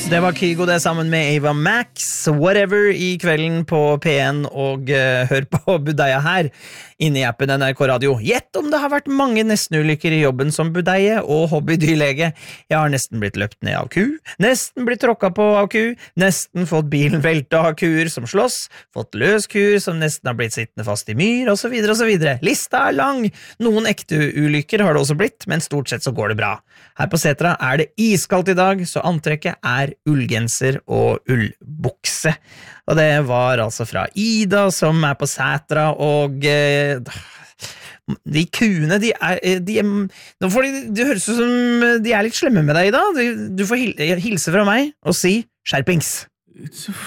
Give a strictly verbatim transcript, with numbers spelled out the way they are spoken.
Det var Kygo det sammen med Ava Max, Whatever i kvelden på P en, og uh, hør på Budeia her, inne i appen N R K Radio. Gjett om det har vært mange nestenulykker i jobben som budeie og hobbydyrlege. Jeg har nesten blitt løpt ned av ku, nesten blitt tråkket på av ku, nesten fått bilen veltet av kuer som slåss, fått løs kuer som nesten har blitt sittende fast i myr, og så videre og så videre. Lista er lang. Noen ekte ulykker har det også blitt, men stort sett så går det bra. Her på Setra er det iskaldt i dag, så antrekket er ullgenser og ullbukse. Og det var altså fra Ida, som er på Setra, og eh, de kuene, de er, de er nå får de, det høres ut som de er litt slemme med deg, Ida. Du, du får hilse fra meg og si skjerpings. It's a